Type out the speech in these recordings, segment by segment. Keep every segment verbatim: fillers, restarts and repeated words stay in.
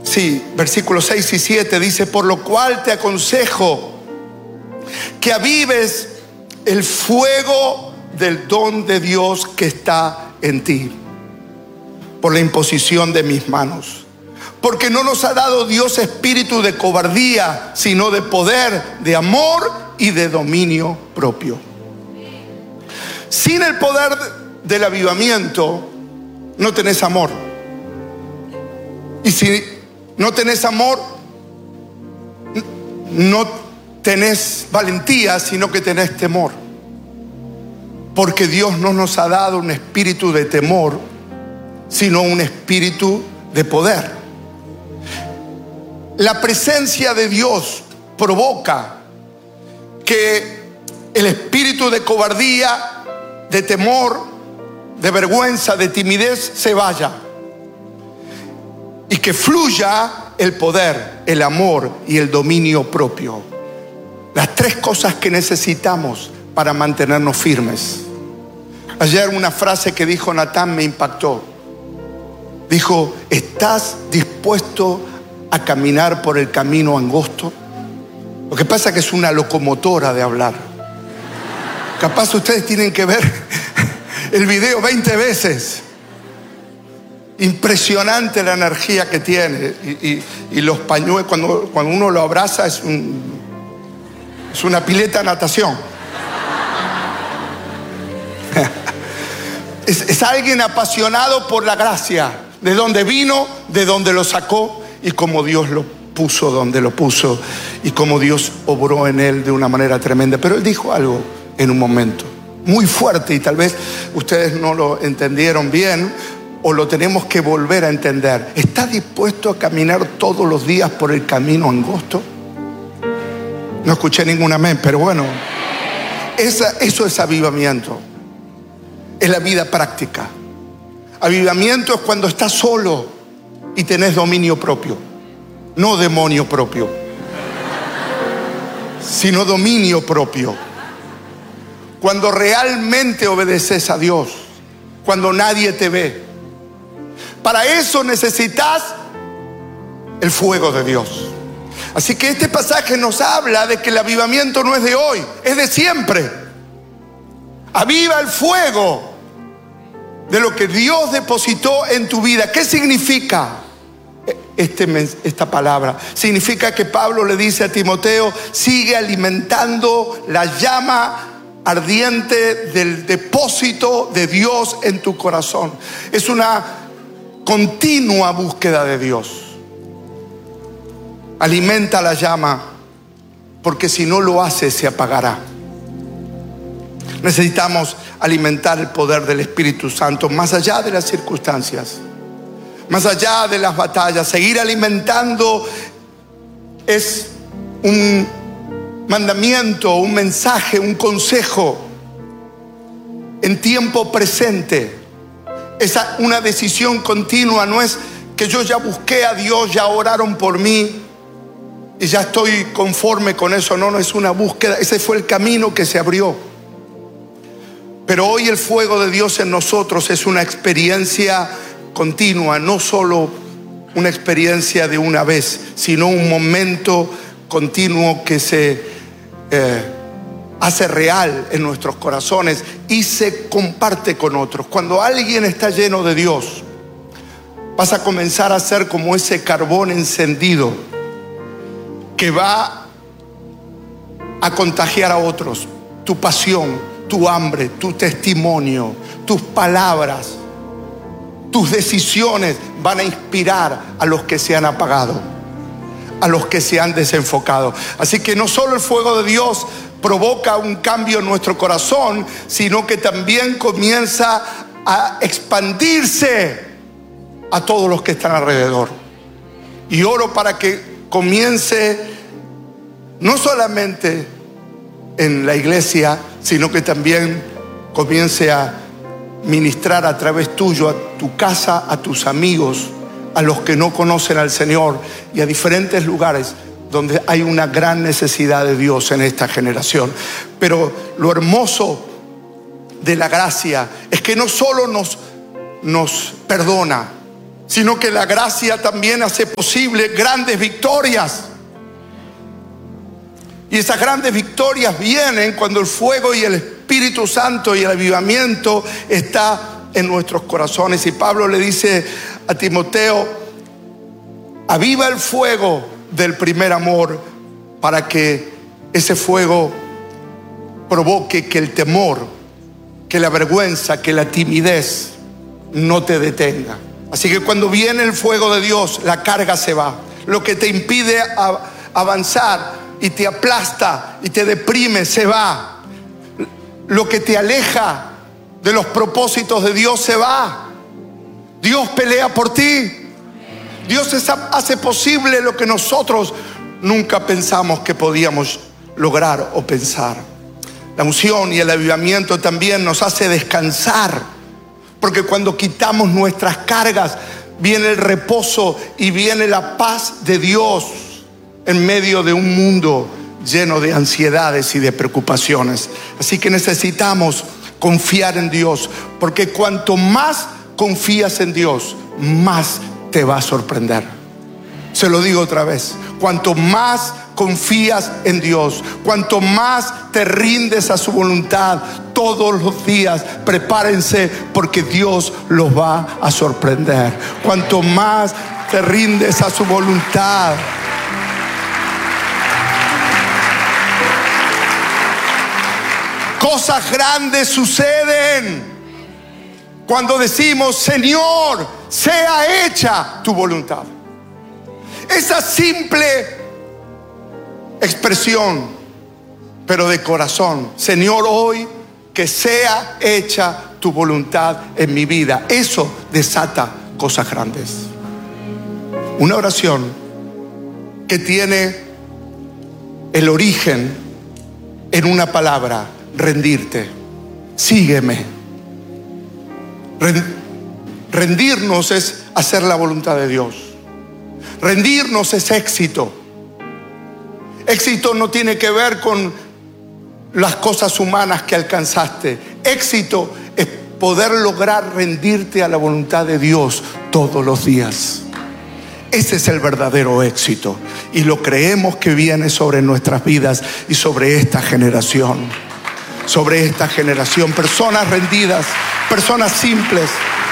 Sí, versículos seis y siete dice: por lo cual te aconsejo que avives el fuego del don de Dios que está en ti, por la imposición de mis manos. Porque no nos ha dado Dios espíritu de cobardía, sino de poder, de amor y de dominio propio. Sin el poder del avivamiento no tenés amor. Y si no tenés amor, no tenés valentía, sino que tenés temor. Porque Dios no nos ha dado un espíritu de temor, sino un espíritu de poder. La presencia de Dios provoca que el espíritu de cobardía, de temor, de vergüenza, de timidez se vaya. Y que fluya el poder, el amor y el dominio propio. Las tres cosas que necesitamos para mantenernos firmes. Ayer una frase que dijo Natán me impactó. Dijo: ¿estás dispuesto a caminar por el camino angosto? Lo que pasa es que es una locomotora de hablar. Capaz ustedes tienen que ver el video veinte veces. Impresionante la energía que tiene. Y, y, y los pañuelos, cuando, cuando uno lo abraza, es, un, es una pileta de natación. es, es alguien apasionado por la gracia, de donde vino, de donde lo sacó y cómo Dios lo puso donde lo puso y cómo Dios obró en él de una manera tremenda. Pero él dijo algo en un momento muy fuerte y tal vez ustedes no lo entendieron bien o lo tenemos que volver a entender. ¿Estás dispuesto a caminar todos los días por el camino angosto? No escuché ningún amén, pero bueno, esa, eso es avivamiento. Es la vida práctica. Avivamiento es cuando estás solo y tenés dominio propio, no demonio propio, sino dominio propio. Cuando realmente obedeces a Dios, cuando nadie te ve. Para eso necesitas el fuego de Dios. Así que este pasaje nos habla de que el avivamiento no es de hoy, es de siempre. Aviva el fuego de lo que Dios depositó en tu vida. ¿Qué significa este, esta palabra? Significa que Pablo le dice a Timoteo: sigue alimentando la llama ardiente del depósito de Dios en tu corazón. Es una continua búsqueda de Dios. Alimenta la llama, porque si no lo haces se apagará. Necesitamos alimentar el poder del Espíritu Santo más allá de las circunstancias, más allá de las batallas. Seguir alimentando es un mandamiento, un mensaje, un consejo en tiempo presente. Es una decisión continua. No es que yo ya busqué a Dios, ya oraron por mí y ya estoy conforme con eso. No, no es una búsqueda. Ese fue el camino que se abrió. Pero hoy el fuego de Dios en nosotros es una experiencia continua, no solo una experiencia de una vez, sino un momento continuo que se eh, hace real en nuestros corazones y se comparte con otros. Cuando alguien está lleno de Dios, vas a comenzar a ser como ese carbón encendido que va a contagiar a otros. Tu pasión, tu hambre, tu testimonio, tus palabras, tus decisiones van a inspirar a los que se han apagado, a los que se han desenfocado. Así que no solo el fuego de Dios provoca un cambio en nuestro corazón, sino que también comienza a expandirse a todos los que están alrededor. Y oro para que comience no solamente en la iglesia, sino que también comience a ministrar a través tuyo, a tu casa, a tus amigos, a los que no conocen al Señor y a diferentes lugares donde hay una gran necesidad de Dios en esta generación. Pero lo hermoso de la gracia es que no solo nos, nos perdona, sino que la gracia también hace posible grandes victorias. Y esas grandes victorias vienen cuando el fuego y el Espíritu Santo y el avivamiento está en nuestros corazones. Y Pablo le dice a Timoteo: aviva el fuego del primer amor, para que ese fuego provoque que el temor, que la vergüenza, que la timidez no te detenga. Así que cuando viene el fuego de Dios, la carga se va. Lo que te impide avanzar y te aplasta y te deprime, se va. Lo que te aleja de los propósitos de Dios, se va. Dios pelea por ti. Dios hace posible lo que nosotros nunca pensamos que podíamos lograr o pensar. La unción y el avivamiento también nos hace descansar, porque cuando quitamos nuestras cargas, viene el reposo y viene la paz de Dios en medio de un mundo lleno de ansiedades y de preocupaciones. Así que necesitamos confiar en Dios, porque cuanto más confías en Dios, más te va a sorprender. Se lo digo otra vez: cuanto más confías en Dios, cuanto más te rindes a su voluntad todos los días, prepárense, porque Dios los va a sorprender. Cuanto más te rindes a su voluntad, cosas grandes suceden cuando decimos: Señor, sea hecha tu voluntad. Esa simple expresión, pero de corazón: Señor, hoy que sea hecha tu voluntad en mi vida. Eso desata cosas grandes. Una oración que tiene el origen en una palabra: rendirte. Sígueme. Rendirnos es hacer la voluntad de Dios. Rendirnos es éxito. Éxito no tiene que ver con las cosas humanas que alcanzaste. Éxito es poder lograr rendirte a la voluntad de Dios todos los días. Ese es el verdadero éxito, y lo creemos que viene sobre nuestras vidas y sobre esta generación. Sobre esta generación, personas rendidas, personas simples.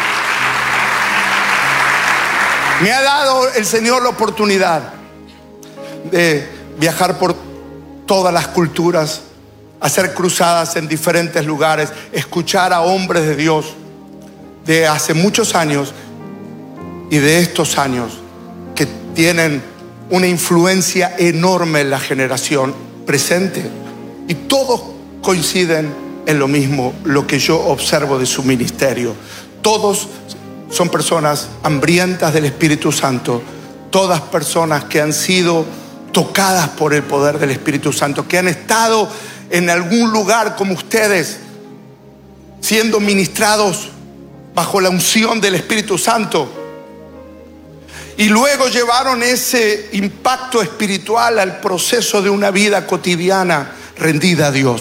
Me ha dado el Señor la oportunidad de viajar por todas las culturas, hacer cruzadas en diferentes lugares, escuchar a hombres de Dios de hace muchos años y de estos años que tienen una influencia enorme en la generación presente, y todos coinciden en lo mismo, lo que yo observo de su ministerio. Todos son personas hambrientas del Espíritu Santo, todas personas que han sido tocadas por el poder del Espíritu Santo, que han estado en algún lugar como ustedes, siendo ministrados bajo la unción del Espíritu Santo, y luego llevaron ese impacto espiritual al proceso de una vida cotidiana rendida a Dios.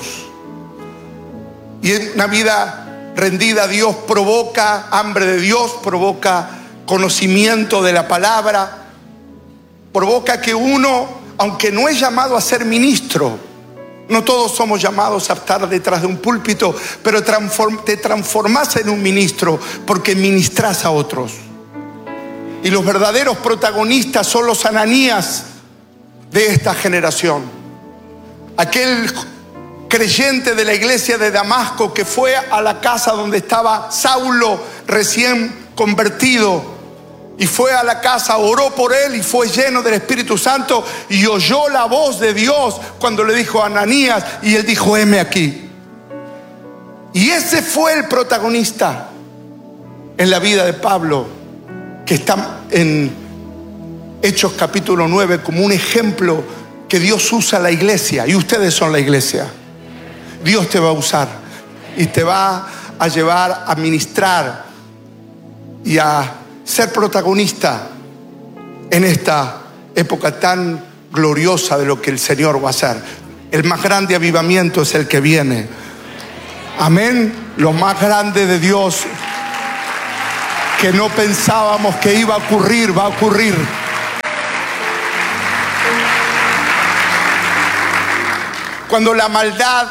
Y una vida rendida a Dios provoca hambre de Dios, provoca conocimiento de la palabra, provoca que uno, aunque no es llamado a ser ministro, no todos somos llamados a estar detrás de un púlpito, pero te transformas en un ministro porque ministras a otros. Y los verdaderos protagonistas son los Ananías de esta generación. Aquel creyente de la iglesia de Damasco que fue a la casa donde estaba Saulo recién convertido, y fue a la casa, oró por él y fue lleno del Espíritu Santo, y oyó la voz de Dios cuando le dijo a Ananías, y él dijo: heme aquí. Y ese fue el protagonista en la vida de Pablo, que está en Hechos capítulo nueve como un ejemplo que Dios usa a la iglesia, y ustedes son la iglesia. Dios te va a usar y te va a llevar a ministrar y a ser protagonista en esta época tan gloriosa de lo que el Señor va a hacer. El más grande avivamiento es el que viene. Amén. Lo más grande de Dios que no pensábamos que iba a ocurrir, va a ocurrir. Cuando la maldad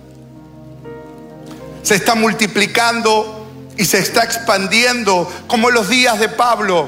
se está multiplicando y se está expandiendo, como en los días de Pablo,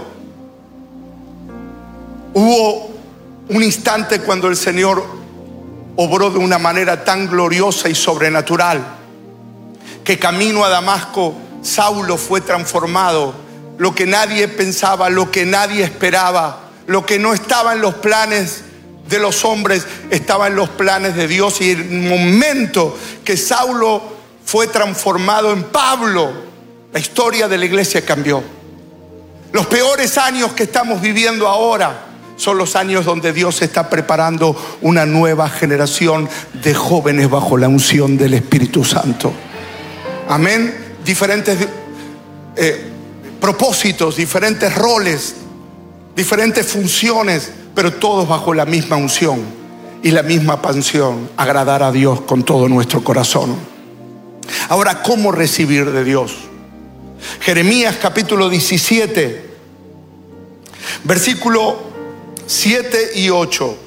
hubo un instante cuando el Señor obró de una manera tan gloriosa y sobrenatural, que camino a Damasco, Saulo fue transformado. Lo que nadie pensaba, lo que nadie esperaba, lo que no estaba en los planes de los hombres, estaba en los planes de Dios. Y en el momento que Saulo fue transformado en Pablo, la historia de la iglesia cambió. Los peores años que estamos viviendo ahora son los años donde Dios está preparando una nueva generación de jóvenes bajo la unción del Espíritu Santo. Amén. Diferentes eh, propósitos, diferentes roles, diferentes funciones, pero todos bajo la misma unción y la misma pasión: agradar a Dios con todo nuestro corazón. Ahora, ¿cómo recibir de Dios? Jeremías capítulo diecisiete, versículo siete y ocho.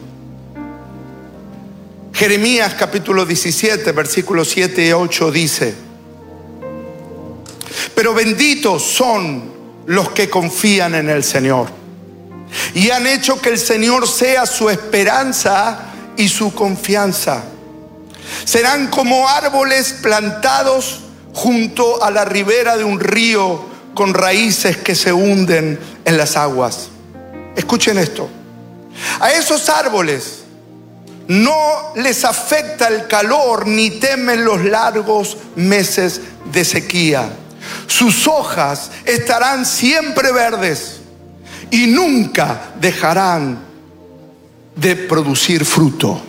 Jeremías capítulo diecisiete, versículos siete y ocho dice: pero benditos son los que confían en el Señor y han hecho que el Señor sea su esperanza y su confianza. Serán como árboles plantados junto a la ribera de un río, con raíces que se hunden en las aguas. Escuchen esto: a esos árboles no les afecta el calor ni temen los largos meses de sequía. Sus hojas estarán siempre verdes y nunca dejarán de producir fruto.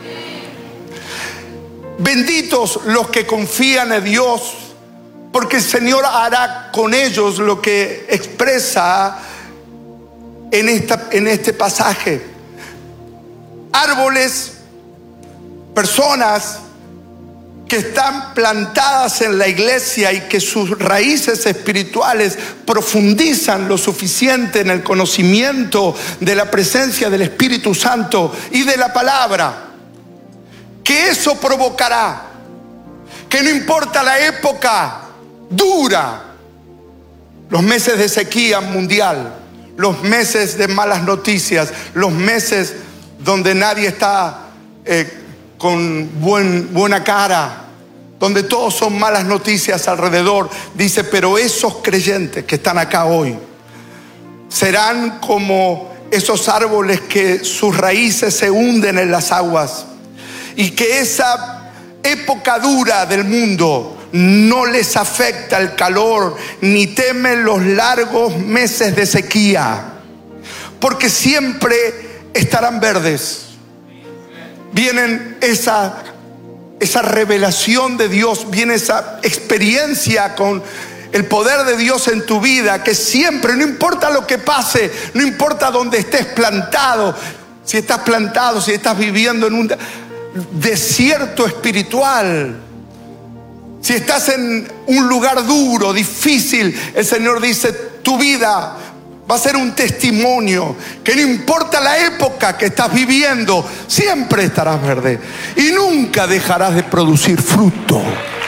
Benditos los que confían en Dios, porque el Señor hará con ellos lo que expresa en, esta, en este pasaje. Árboles, personas que están plantadas en la iglesia y que sus raíces espirituales profundizan lo suficiente en el conocimiento de la presencia del Espíritu Santo y de la palabra, que eso provocará que no importa la época dura, los meses de sequía mundial, los meses de malas noticias, los meses donde nadie está eh, con buen, buena cara, donde todos son malas noticias alrededor. Dice: pero esos creyentes que están acá hoy serán como esos árboles que sus raíces se hunden en las aguas, y que esa época dura del mundo no les afecta el calor, ni temen los largos meses de sequía, porque siempre estarán verdes. Vienen esa, esa revelación de Dios, viene esa experiencia con el poder de Dios en tu vida, que siempre, no importa lo que pase, no importa dónde estés plantado, si estás plantado, si estás viviendo en un desierto espiritual, si estás en un lugar duro, difícil, el Señor dice: tu vida va a ser un testimonio, que no importa la época que estás viviendo, siempre estarás verde y nunca dejarás de producir fruto.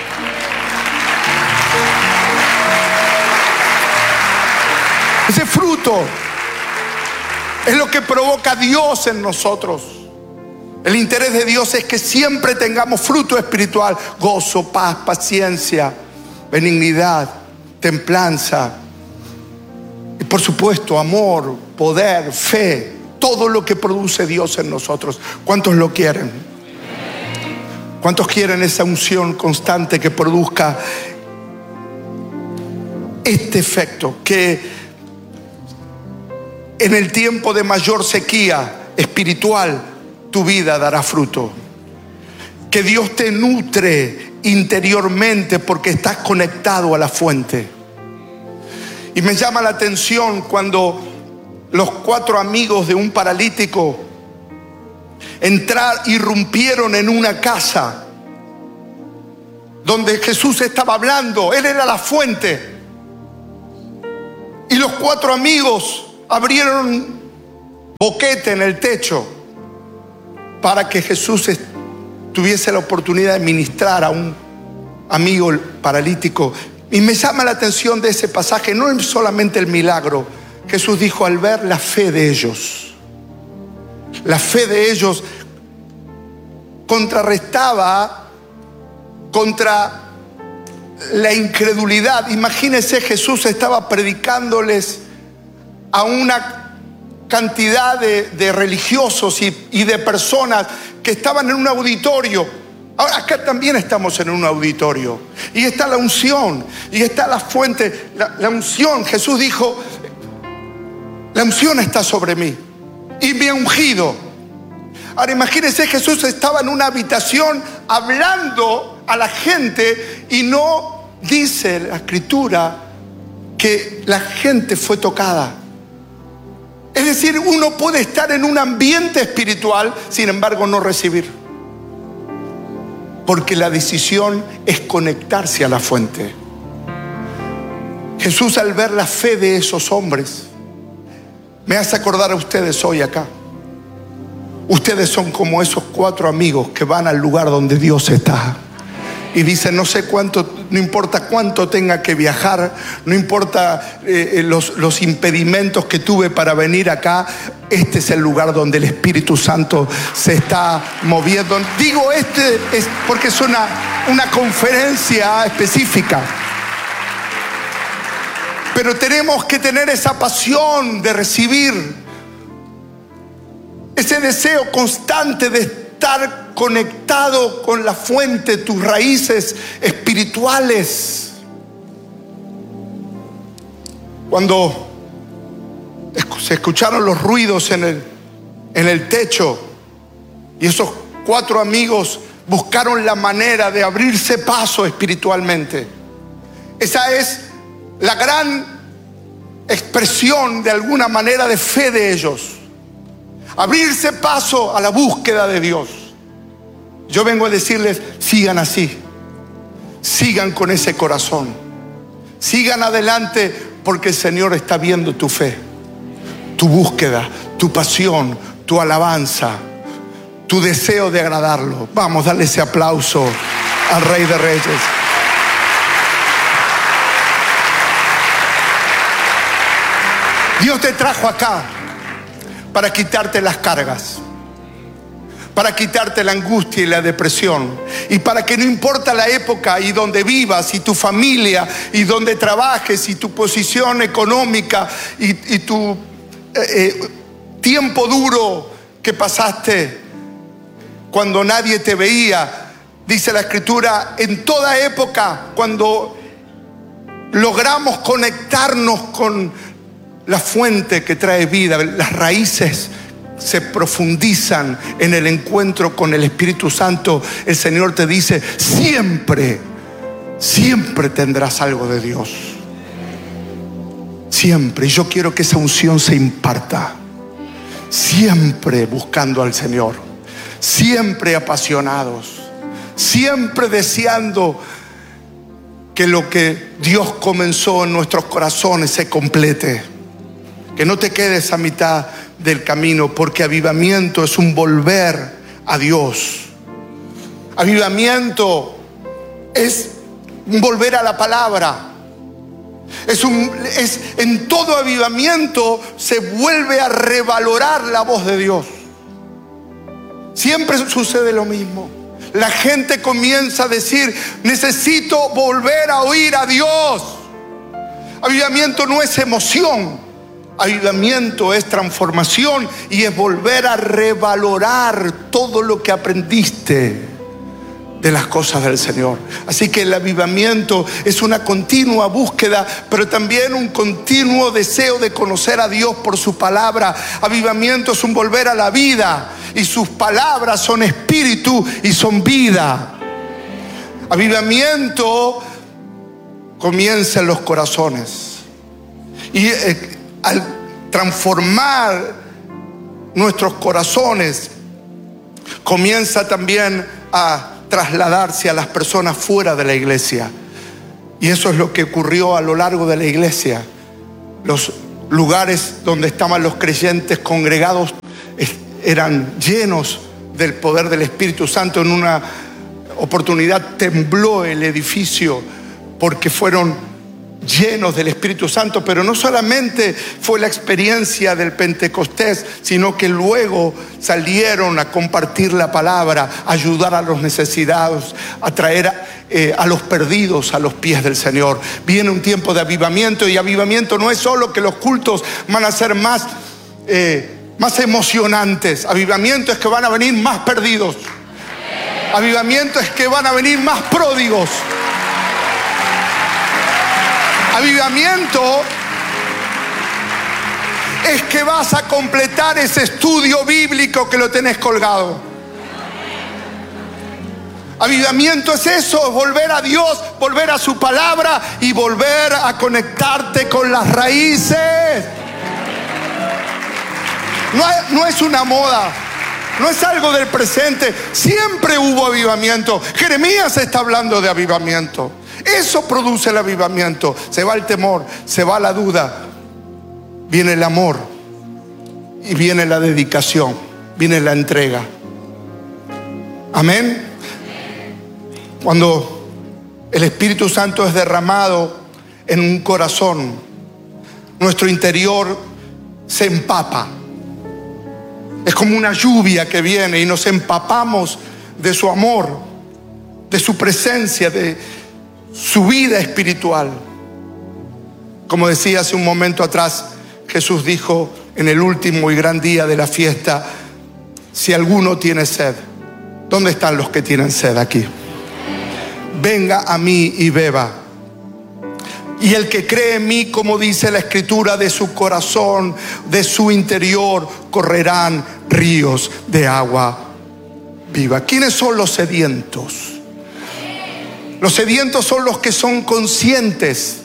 Ese fruto es lo que provoca Dios en nosotros. El interés de Dios es que siempre tengamos fruto espiritual: gozo, paz, paciencia, benignidad, templanza. Y por supuesto, amor, poder, fe, todo lo que produce Dios en nosotros. ¿Cuántos lo quieren? ¿Cuántos quieren esa unción constante que produzca este efecto? Que en el tiempo de mayor sequía espiritual, tu vida dará fruto. Que Dios te nutre interiormente porque estás conectado a la fuente. Y me llama la atención cuando los cuatro amigos de un paralítico entraron, irrumpieron en una casa donde Jesús estaba hablando. Él era la fuente. Y los cuatro amigos abrieron boquete en el techo para que Jesús tuviese la oportunidad de ministrar a un amigo paralítico. Y me llama la atención de ese pasaje, no es solamente el milagro. Jesús dijo, al ver la fe de ellos, la fe de ellos contrarrestaba contra la incredulidad. Imagínense, Jesús estaba predicándoles a una cantidad de, de religiosos y, y de personas que estaban en un auditorio. Ahora acá también estamos en un auditorio y está la unción y está la fuente, la, la unción. Jesús dijo, la unción está sobre mí y me ha ungido. Ahora imagínense, Jesús estaba en una habitación hablando a la gente y no dice la escritura que la gente fue tocada. Es decir, uno puede estar en un ambiente espiritual, sin embargo no recibir, porque la decisión es conectarse a la fuente. Jesús, al ver la fe de esos hombres, me hace acordar a ustedes hoy acá. Ustedes son como esos cuatro amigos que van al lugar donde Dios está y dicen, no sé cuánto, no importa cuánto tenga que viajar, no importa eh, los, los impedimentos que tuve para venir acá, este es el lugar donde el Espíritu Santo se está moviendo. Digo este es porque es una, una conferencia específica, pero tenemos que tener esa pasión de recibir, ese deseo constante de estar conectado con la fuente, tus raíces espirituales. Cuando se escucharon los ruidos en el, en el techo y esos cuatro amigos buscaron la manera de abrirse paso espiritualmente, esa es la gran expresión de alguna manera de fe de ellos. Abrirse paso a la búsqueda de Dios. Yo vengo a decirles, sigan así, sigan con ese corazón, sigan adelante, porque el Señor está viendo tu fe, tu búsqueda, tu pasión, tu alabanza, tu deseo de agradarlo. Vamos, darle ese aplauso al Rey de Reyes. Dios te trajo acá para quitarte las cargas, para quitarte la angustia y la depresión, y para que no importa la época y donde vivas y tu familia y donde trabajes y tu posición económica y, y tu eh, eh, tiempo duro que pasaste cuando nadie te veía, dice la Escritura, en toda época, cuando logramos conectarnos con la fuente que trae vida, las raíces se profundizan en el encuentro con el Espíritu Santo, el Señor te dice, siempre, siempre tendrás algo de Dios. Siempre. Y yo quiero que esa unción se imparta. Siempre buscando al Señor. Siempre apasionados. Siempre deseando que lo que Dios comenzó en nuestros corazones se complete. Que no te quedes a mitad del camino, porque avivamiento es un volver a Dios. Avivamiento es un volver a la palabra. Es un, es, en todo avivamiento se vuelve a revalorar la voz de Dios. Siempre sucede lo mismo. La gente comienza a decir, necesito volver a oír a Dios. Avivamiento no es emoción. Avivamiento es transformación y es volver a revalorar todo lo que aprendiste de las cosas del Señor. Así que el avivamiento es una continua búsqueda, pero también un continuo deseo de conocer a Dios por su palabra. Avivamiento es un volver a la vida, y sus palabras son espíritu y son vida. Avivamiento comienza en los corazones. Y eh, al transformar nuestros corazones, comienza también a trasladarse a las personas fuera de la iglesia. Y eso es lo que ocurrió a lo largo de la iglesia. Los lugares donde estaban los creyentes congregados eran llenos del poder del Espíritu Santo. En una oportunidad tembló el edificio porque fueron llenos del Espíritu Santo. Pero no solamente fue la experiencia del Pentecostés, sino que luego salieron a compartir la palabra, a ayudar a los necesitados, a traer a, eh, a los perdidos a los pies del Señor. Viene un tiempo de avivamiento, y avivamiento no es solo que los cultos van a ser más, eh, más emocionantes. Avivamiento es que van a venir más perdidos. Avivamiento es que van a venir más pródigos. Avivamiento es que vas a completar ese estudio bíblico que lo tenés colgado. Avivamiento es eso, es volver a Dios, volver a su palabra y volver a conectarte con las raíces. No es, no es una moda, no es algo del presente. Siempre hubo avivamiento. Jeremías está hablando de avivamiento. Eso produce el avivamiento. Se va el temor, se va la duda, viene el amor y viene la dedicación, viene la entrega. Amén. Cuando el Espíritu Santo es derramado en un corazón, nuestro interior se empapa. Es como una lluvia que viene y nos empapamos de su amor, de su presencia, de su vida espiritual. Como decía hace un momento atrás, Jesús dijo en el último y gran día de la fiesta: si alguno tiene sed, ¿dónde están los que tienen sed aquí? Venga a mí y beba. Y el que cree en mí, como dice la Escritura, de su corazón, de su interior, correrán ríos de agua viva. ¿Quiénes son los sedientos? Los sedientos son los que son conscientes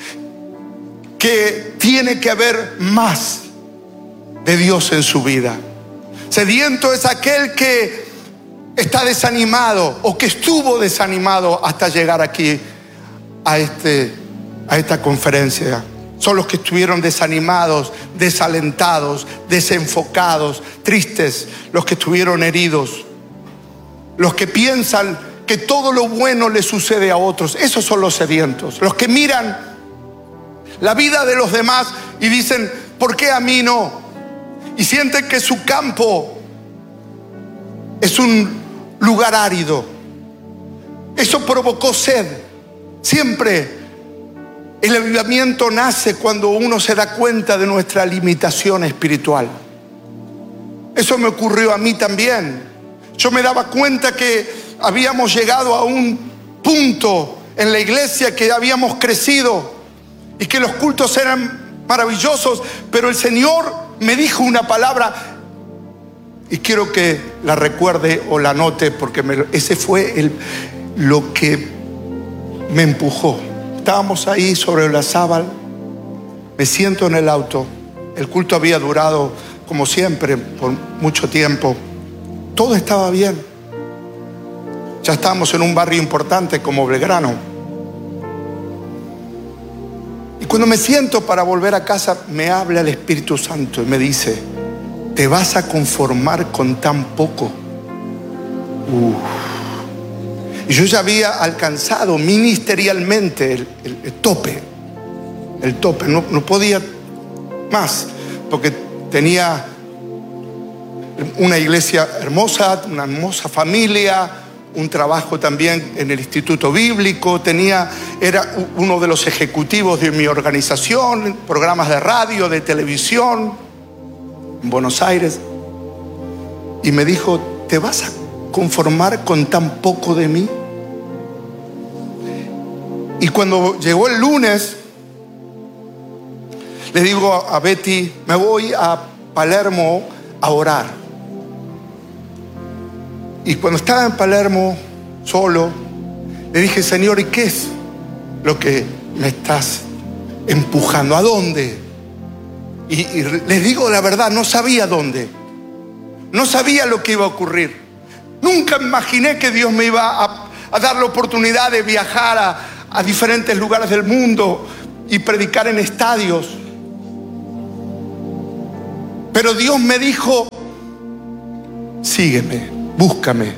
que tiene que haber más de Dios en su vida. Sediento es aquel que está desanimado o que estuvo desanimado hasta llegar aquí a, este, a esta conferencia. Son los que estuvieron desanimados, desalentados, desenfocados, tristes, los que estuvieron heridos, los que piensan que todo lo bueno le sucede a otros. Esos son los sedientos, los que miran la vida de los demás y dicen: ¿por qué a mí no? Y sienten que su campo es un lugar árido. Eso provocó sed. Siempre el avivamiento nace cuando uno se da cuenta de nuestra limitación espiritual. Eso me ocurrió a mí también. Yo me daba cuenta que habíamos llegado a un punto en la iglesia, que habíamos crecido y que los cultos eran maravillosos, pero el Señor me dijo una palabra y quiero que la recuerde o la note, porque me, ese fue el, lo que me empujó. Estábamos ahí sobre la sábal, me siento en el auto, el culto había durado como siempre por mucho tiempo, todo estaba bien. Ya estábamos en un barrio importante como Belgrano. Y cuando me siento para volver a casa, me habla el Espíritu Santo y me dice: ¿te vas a conformar con tan poco? Uf. Y yo ya había alcanzado ministerialmente el, el, el tope. El tope, no, no podía más, porque tenía una iglesia hermosa, una hermosa familia, un trabajo también en el Instituto Bíblico, tenía, era uno de los ejecutivos de mi organización, programas de radio, de televisión en Buenos Aires. Y me dijo: ¿te vas a conformar con tan poco de mí? Y cuando llegó el lunes, le digo a Betty: me voy a Palermo a orar. Y cuando estaba en Palermo solo, le dije: Señor, ¿y qué es lo que me estás empujando? ¿A dónde? Y, y les digo la verdad, no sabía dónde. No sabía lo que iba a ocurrir. Nunca imaginé que Dios me iba a, a dar la oportunidad de viajar a, a diferentes lugares del mundo y predicar en estadios. Pero Dios me dijo, sígueme, búscame.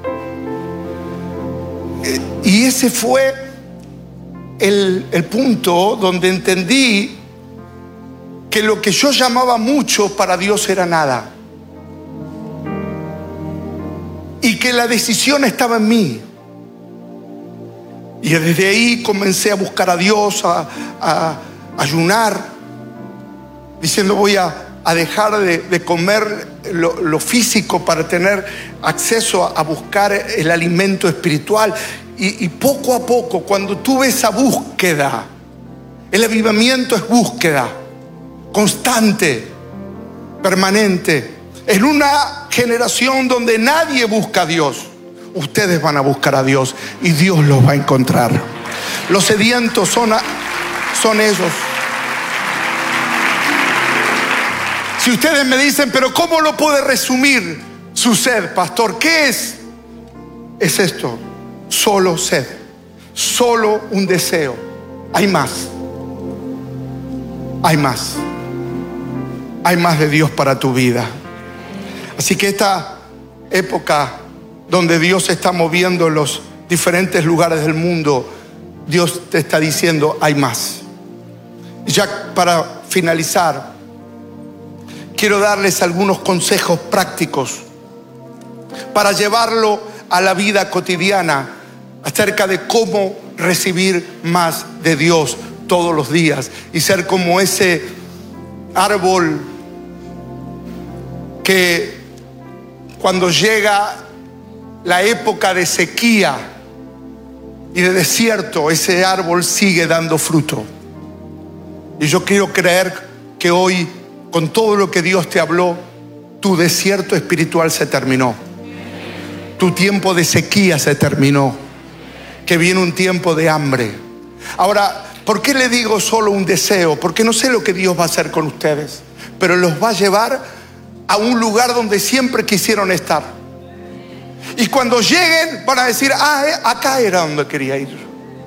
Y ese fue el, el punto donde entendí que lo que yo llamaba mucho para Dios era nada. Y que la decisión estaba en mí. Y desde ahí comencé a buscar a Dios, a, a, a ayunar, diciendo voy a, a dejar de, de comer lo, lo físico para tener acceso a, a buscar el alimento espiritual. Y, y poco a poco, cuando tuve esa búsqueda, el avivamiento es búsqueda constante, permanente. En una generación donde nadie busca a Dios, ustedes van a buscar a Dios y Dios los va a encontrar. Los sedientos son, a, son ellos. Si ustedes me dicen, pero ¿cómo lo puede resumir su sed, pastor? ¿Qué es? Es esto, solo sed, solo un deseo. Hay más, hay más, hay más de Dios para tu vida. Así que esta época donde Dios se está moviendo en los diferentes lugares del mundo, Dios te está diciendo, hay más. Ya para finalizar, quiero darles algunos consejos prácticos para llevarlo a la vida cotidiana acerca de cómo recibir más de Dios todos los días y ser como ese árbol que cuando llega la época de sequía y de desierto, ese árbol sigue dando fruto. Y yo quiero creer que hoy, con todo lo que Dios te habló, tu desierto espiritual se terminó. Tu tiempo de sequía se terminó. Que viene un tiempo de hambre. Ahora, ¿por qué le digo solo un deseo? Porque no sé lo que Dios va a hacer con ustedes, pero los va a llevar a un lugar donde siempre quisieron estar. Y cuando lleguen van a decir, ah, acá era donde quería ir.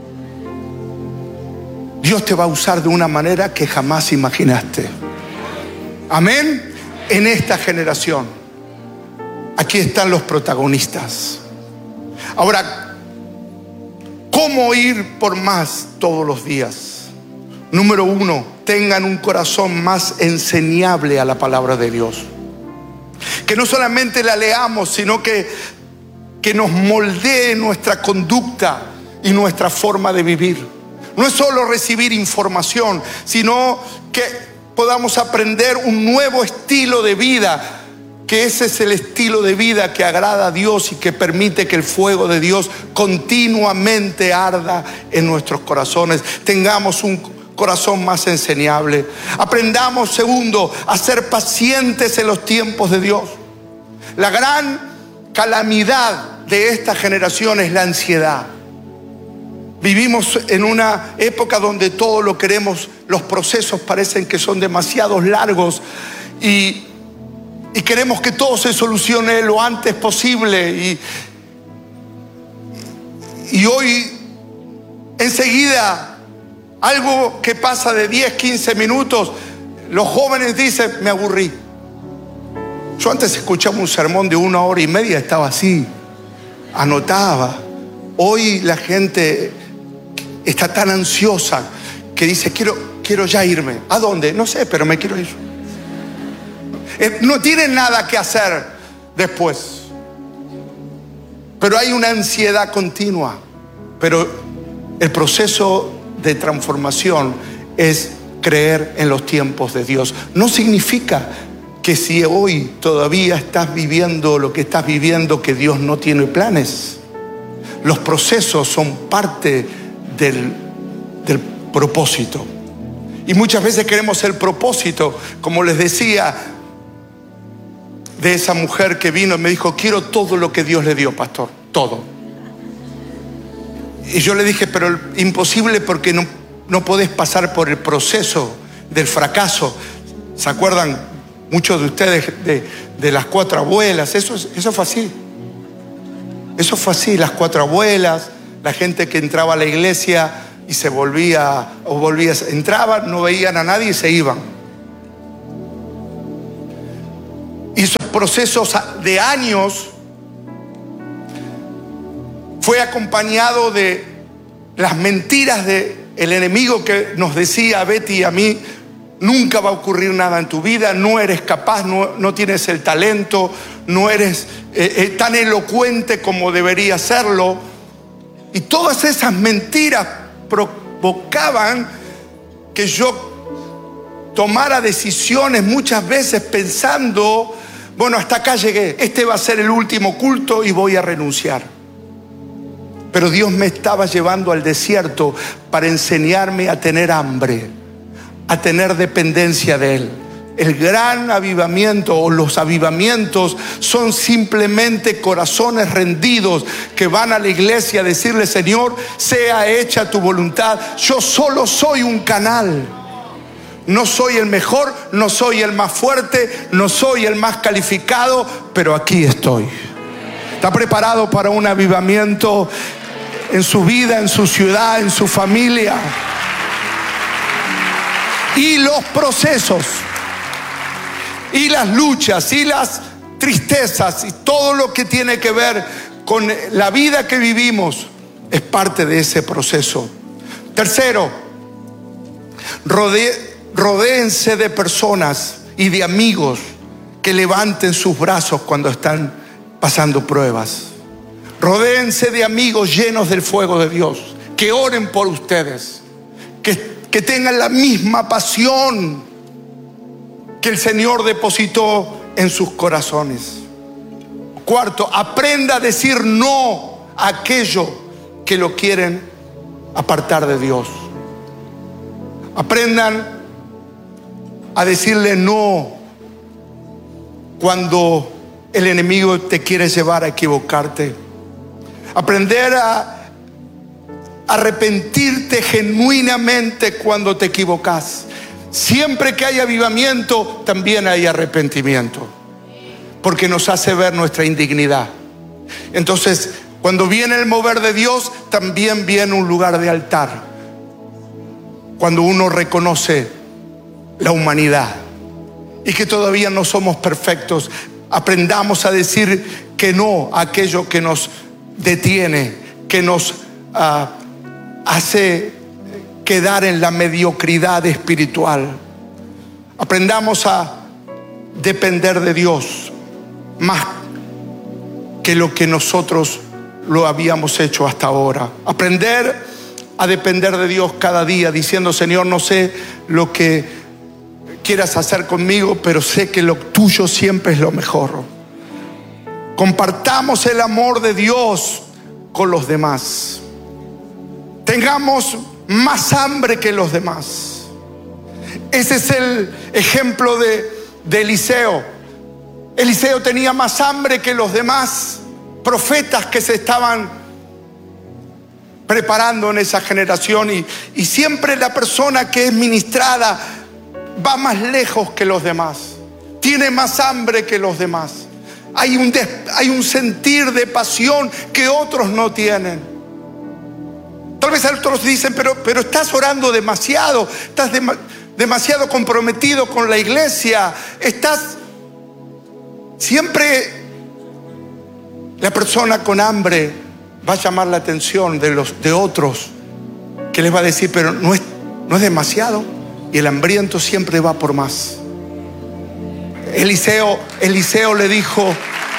Dios te va a usar de una manera que jamás imaginaste. Amén. En esta generación, aquí están los protagonistas. Ahora, ¿cómo ir por más todos los días? Número uno, tengan un corazón más enseñable a la palabra de Dios. Que no solamente la leamos, sino que, que nos moldee nuestra conducta y nuestra forma de vivir. No es solo recibir información, sino que podamos aprender un nuevo estilo de vida, que ese es el estilo de vida que agrada a Dios y que permite que el fuego de Dios continuamente arda en nuestros corazones. Tengamos un corazón más enseñable. Aprendamos, segundo, a ser pacientes en los tiempos de Dios. La gran calamidad de esta generación es la ansiedad. Vivimos en una época donde todo lo queremos, los procesos parecen que son demasiado largos y, y queremos que todo se solucione lo antes posible. Y, y hoy, enseguida, algo que pasa de diez, quince minutos, los jóvenes dicen, me aburrí. Yo antes escuchaba un sermón de una hora y media, estaba así, anotaba. Hoy la gente está tan ansiosa que dice, quiero, quiero ya irme. ¿A dónde? No sé, pero me quiero ir. No tienen nada que hacer después. Pero hay una ansiedad continua. Pero el proceso de transformación es creer en los tiempos de Dios. No significa que si hoy todavía estás viviendo lo que estás viviendo, que Dios no tiene planes. Los procesos son parte del, del propósito. Y muchas veces queremos el propósito, como les decía, de esa mujer que vino y me dijo, quiero todo lo que Dios le dio, pastor, todo. Y yo le dije, pero imposible porque no, no podés pasar por el proceso del fracaso. ¿Se acuerdan muchos de ustedes de, de las cuatro abuelas? Eso, eso fue así. Eso fue así, las cuatro abuelas, la gente que entraba a la iglesia y se volvía, o volvía, entraban, no veían a nadie y se iban. y esos procesos de años fue acompañado de las mentiras del enemigo que nos decía a Betty y a mí: nunca va a ocurrir nada en tu vida, no eres capaz, no, no tienes el talento, no eres eh, eh, tan elocuente como deberías serlo. Y todas esas mentiras provocaban que yo tomara decisiones muchas veces pensando: bueno, hasta acá llegué, este va a ser el último culto y voy a renunciar. Pero Dios me estaba llevando al desierto para enseñarme a tener hambre, a tener dependencia de Él. El gran avivamiento o los avivamientos son simplemente corazones rendidos que van a la iglesia a decirle: Señor, sea hecha tu voluntad. Yo solo soy un canal. No soy el mejor, no soy el más fuerte, no soy el más calificado, pero aquí estoy. ¿Está preparado para un avivamiento en su vida, en su ciudad, en su familia? Y los procesos, y las luchas, y las tristezas, y todo lo que tiene que ver con la vida que vivimos es parte de ese proceso. Tercero, rodee, rodéense de personas y de amigos que levanten sus brazos cuando están pasando pruebas. Rodéense de amigos llenos del fuego de Dios, que oren por ustedes, que, que tengan la misma pasión que el Señor depositó en sus corazones. Cuarto, aprenda a decir no a aquello que lo quieren apartar de Dios. Aprendan a decirle no cuando el enemigo te quiere llevar a equivocarte. Aprender a arrepentirte genuinamente cuando te equivocas. Siempre que hay avivamiento, también hay arrepentimiento, porque nos hace ver nuestra indignidad. Entonces, cuando viene el mover de Dios, también viene un lugar de altar. Cuando uno reconoce la humanidad y que todavía no somos perfectos, aprendamos a decir que no a aquello que nos detiene, que nos uh, hace quedar en la mediocridad espiritual. Aprendamos a depender de Dios más que lo que nosotros lo habíamos hecho hasta ahora. Aprender a depender de Dios cada día, diciendo: Señor, no sé lo que quieras hacer conmigo, pero sé que lo tuyo siempre es lo mejor. Compartamos el amor de Dios con los demás. Tengamos más hambre que los demás. Ese es el ejemplo de, de Eliseo. Eliseo tenía más hambre que los demás profetas que se estaban preparando en esa generación. Y, y siempre la persona que es ministrada va más lejos que los demás. Tiene más hambre que los demás. Hay un, des, hay un sentir de pasión que otros no tienen. Tal vez otros dicen: pero, pero estás orando demasiado, estás de, demasiado comprometido con la iglesia, estás siempre. La persona con hambre va a llamar la atención de los de otros, que les va a decir: pero no es, no es demasiado. Y el hambriento siempre va por más. Eliseo, Eliseo le dijo,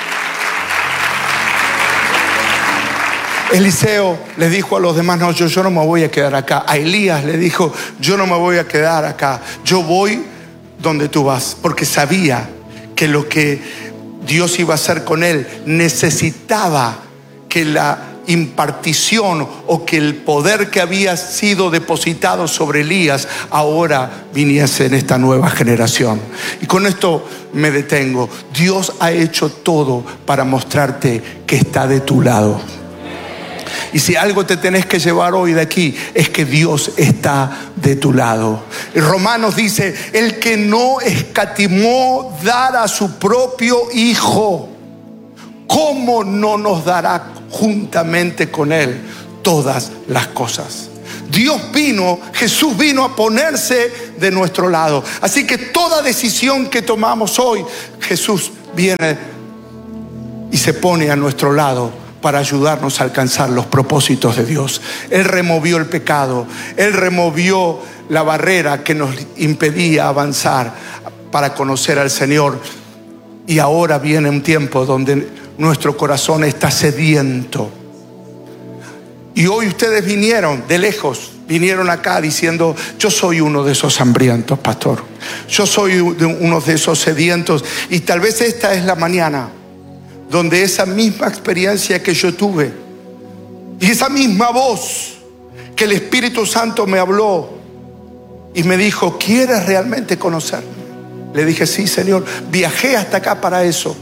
Eliseo le dijo a los demás: no, yo, yo no me voy a quedar acá. A Elías le dijo: yo no me voy a quedar acá, yo voy donde tú vas, porque sabía que lo que Dios iba a hacer con él necesitaba que la impartición o que el poder que había sido depositado sobre Elías ahora viniese en esta nueva generación. Y con esto me detengo. Dios ha hecho todo para mostrarte que está de tu lado. Y si algo te tenés que llevar hoy de aquí, es que Dios está de tu lado. Romanos dice: el que no escatimó dar a su propio Hijo, ¿cómo no nos dará juntamente con Él todas las cosas? Dios vino, Jesús vino a ponerse de nuestro lado. Así que toda decisión que tomamos hoy, Jesús viene y se pone a nuestro lado para ayudarnos a alcanzar los propósitos de Dios. Él removió el pecado, Él removió la barrera que nos impedía avanzar para conocer al Señor. Y ahora viene un tiempo donde nuestro corazón está sediento. Y hoy ustedes vinieron de lejos, vinieron acá diciendo: yo soy uno de esos hambrientos, pastor. Yo soy uno de esos sedientos. Y tal vez esta es la mañana donde esa misma experiencia que yo tuve y esa misma voz que el Espíritu Santo me habló y me dijo: ¿quieres realmente conocerme? Le dije: sí, Señor, viajé hasta acá para eso.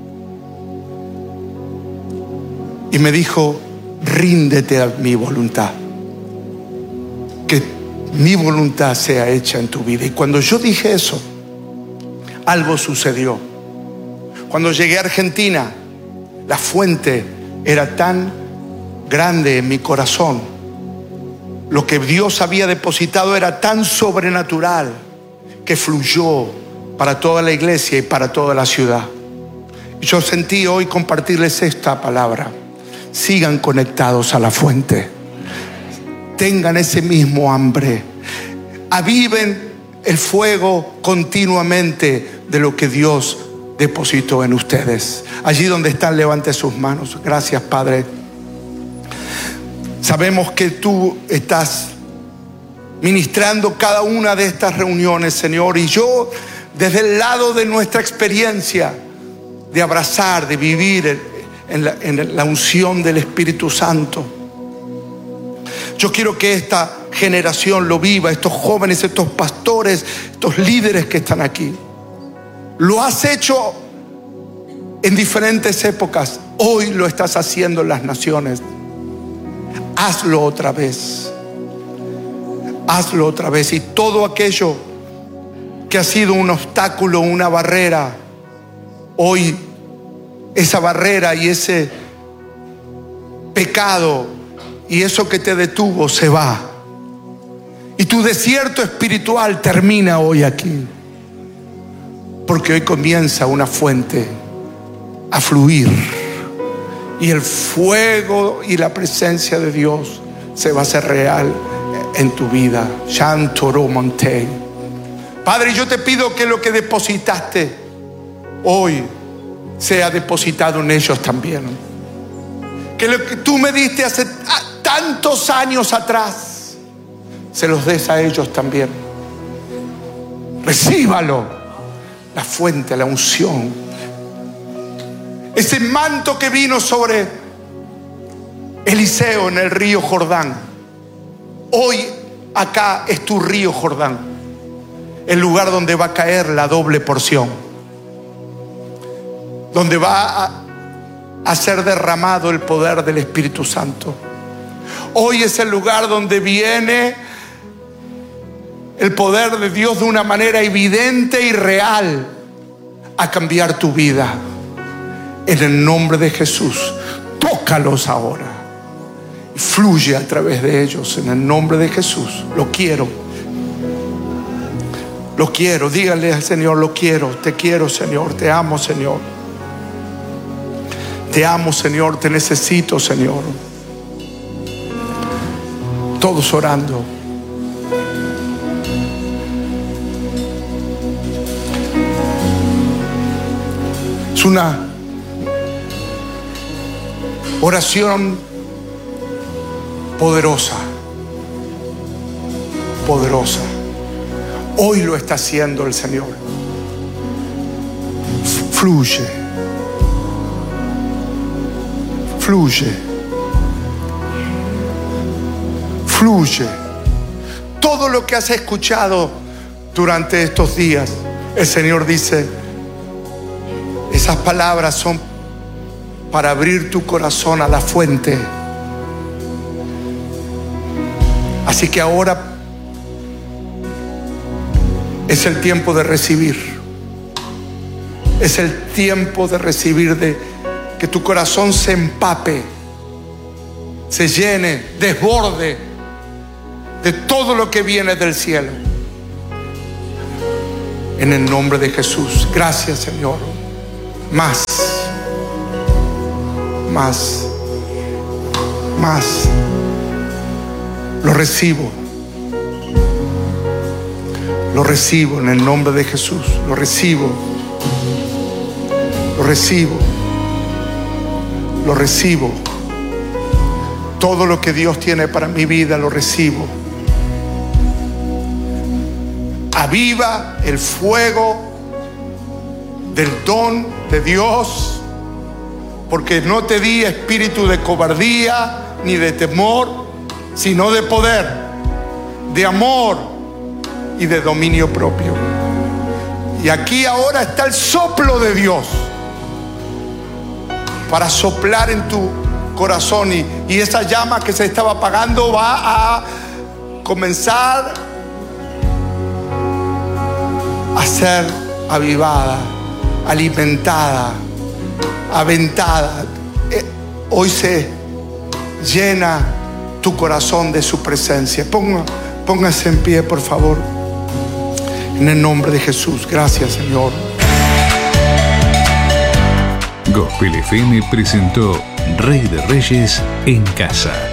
Y me dijo: ríndete a mi voluntad, que mi voluntad sea hecha en tu vida. Y cuando yo dije eso, algo sucedió. Cuando llegué a Argentina, la fuente era tan grande en mi corazón. Lo que Dios había depositado era tan sobrenatural que fluyó para toda la iglesia y para toda la ciudad. Y yo sentí hoy compartirles esta palabra: sigan conectados a la fuente, tengan ese mismo hambre, aviven el fuego continuamente de lo que Dios depositó en ustedes. Allí donde están, levante sus manos. Gracias, Padre. Sabemos que tú estás ministrando cada una de estas reuniones, Señor, y yo, desde el lado de nuestra experiencia de abrazar, de vivir en la, en la unción del Espíritu Santo, yo quiero que esta generación lo viva, estos jóvenes, estos pastores, estos líderes que están aquí. Lo has hecho en diferentes épocas, hoy lo estás haciendo en las naciones. Hazlo otra vez, hazlo otra vez. Y todo aquello que ha sido un obstáculo, una barrera, hoy esa barrera y ese pecado y eso que te detuvo se va. Y tu desierto espiritual termina hoy aquí, porque hoy comienza una fuente a fluir y el fuego y la presencia de Dios se va a hacer real en tu vida. Shantoro Monte. Padre, yo te pido que lo que depositaste hoy sea depositado en ellos también. Que lo que tú me diste hace tantos años atrás se los des a ellos también. Recíbalo, la fuente, la unción, ese manto que vino sobre Eliseo en el río Jordán. Hoy acá es tu río Jordán, el lugar donde va a caer la doble porción, donde va a, a ser derramado el poder del Espíritu Santo. Hoy es el lugar donde viene el poder de Dios de una manera evidente y real a cambiar tu vida. En el nombre de Jesús, tócalos ahora y fluye a través de ellos. En el nombre de Jesús, lo quiero. Lo quiero, dígale al Señor: lo quiero, te quiero, Señor, te amo, Señor. Te amo, Señor, te necesito, Señor. Todos orando. Es una oración poderosa, poderosa. Hoy lo está haciendo el Señor. Fluye, fluye, fluye. Todo lo que has escuchado durante estos días, el Señor dice: esas palabras son para abrir tu corazón a la fuente. Así que ahora es el tiempo de recibir. Es el tiempo de recibir, de que tu corazón se empape, se llene, desborde de todo lo que viene del cielo. En el nombre de Jesús. Gracias, Señor. más, más, más. Lo recibo. Lo recibo en el nombre de Jesús. Lo recibo. Lo recibo. Lo recibo. Todo lo que Dios tiene para mi vida lo recibo. Aviva el fuego del don de Dios, porque no te di espíritu de cobardía ni de temor, sino de poder, de amor y de dominio propio. Y aquí ahora está el soplo de Dios para soplar en tu corazón, y, y esa llama que se estaba apagando va a comenzar a ser avivada, alimentada, aventada. Eh, hoy se llena tu corazón de su presencia. Ponga, póngase en pie, por favor. En el nombre de Jesús. Gracias, Señor. Gospel F M presentó Rey de Reyes en Casa.